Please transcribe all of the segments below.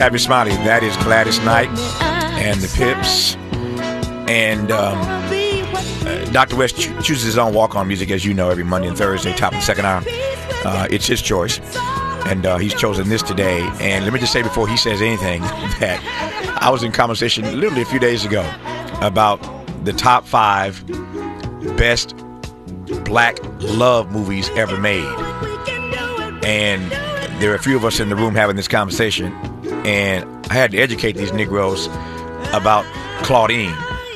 Happy Smiley. That is Gladys Knight and the Pips. And Dr. West chooses his own walk-on music, as you know, every Monday and Thursday, top of the second hour. It's his choice. And he's chosen this today. And let me just say before he says anything that I was in conversation literally a few days ago about the top 5 best black love movies ever made. And there are a few of us in the room having this conversation. And I had to educate these Negroes about Claudine.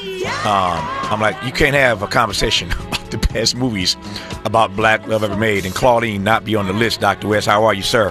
I'm like, you can't have a conversation about the best movies about black love ever made and Claudine not be on the list. Dr. West, how are you, sir?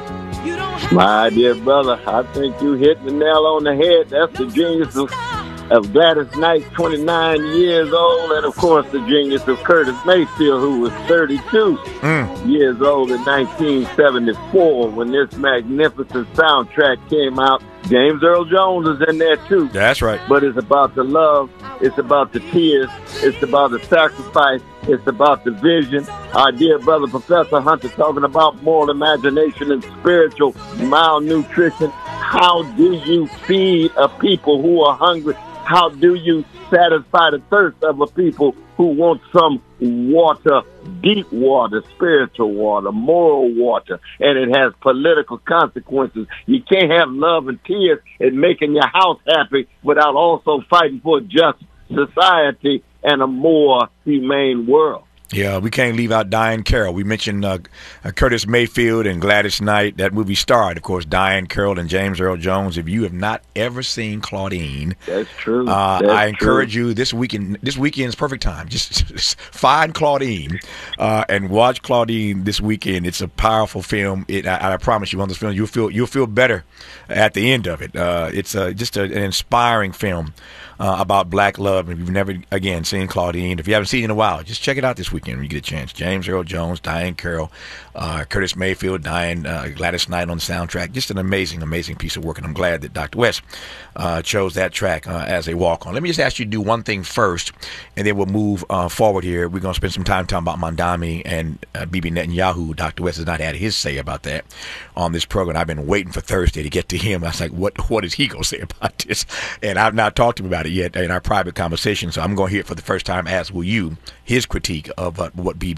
My dear brother, I think you hit the nail on the head. That's the genius of Gladys Knight, 29 years old, and of course the genius of Curtis Mayfield, who was 32 years old in 1974 when this magnificent soundtrack came out. James Earl Jones is in there too. That's right. But it's about the love, it's about the tears, it's about the sacrifice, it's about the vision. Our dear brother Professor Hunter talking about moral imagination and spiritual malnutrition. How do you feed a people who are hungry? How do you satisfy the thirst of a people who want some water, deep water, spiritual water, moral water, and it has political consequences? You can't have love and tears and making your house happy without also fighting for a just society and a more humane world. Yeah, we can't leave out Diahann Carroll. We mentioned Curtis Mayfield and Gladys Knight. That movie starred, of course, Diahann Carroll and James Earl Jones. If you have not ever seen Claudine, that's true. I encourage you this weekend's perfect time. Just find Claudine and watch Claudine this weekend. It's a powerful film. I promise you, on this film, you'll feel better at the end of it. It's just an inspiring film about black love. If you've never, again, seen Claudine, if you haven't seen it in a while, just check it out this weekend when you get a chance. James Earl Jones, Diahann Carroll, Curtis Mayfield, Gladys Knight on the soundtrack. Just an amazing, amazing piece of work, and I'm glad that Dr. West chose that track as a walk-on. Let me just ask you to do one thing first, and then we'll move forward here. We're going to spend some time talking about Mondami and Bibi Netanyahu. Dr. West has not had his say about that on this program. I've been waiting for Thursday to get to him. I was like, what is he going to say about this? And I've not talked to him about it yet in our private conversation, so I'm going to hear it for the first time, as will you, his critique of what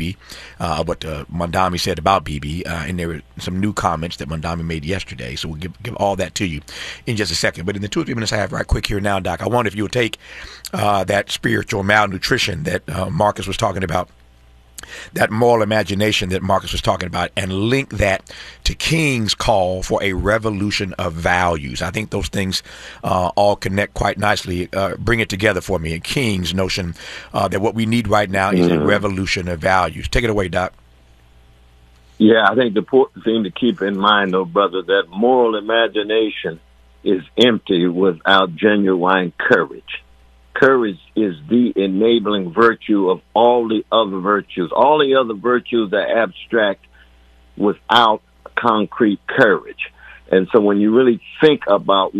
Mondami said about Bibi, and there were some new comments that Mondami made yesterday, so we'll give all that to you in just a second. But in the 2 or 3 minutes I have right quick here now, Doc, I wonder if you'll take that spiritual malnutrition that Marcus was talking about, that moral imagination that Marcus was talking about, and link that to King's call for a revolution of values. I think those things all connect quite nicely. Bring it together for me. And King's notion that what we need right now is a revolution of values. Take it away, Doc. Yeah, I think the important thing to keep in mind, though, brother, that moral imagination is empty without genuine courage. Courage is the enabling virtue of all the other virtues. All the other virtues are abstract without concrete courage. And so when you really think about